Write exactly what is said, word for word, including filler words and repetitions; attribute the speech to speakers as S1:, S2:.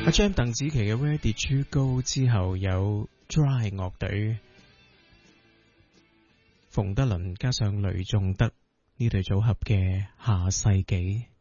S1: 阿 Jam 鄧紫棋嘅 Where Did You Go 之後有 Dry 樂隊，馮德倫加上雷頌德呢對組合嘅下世紀。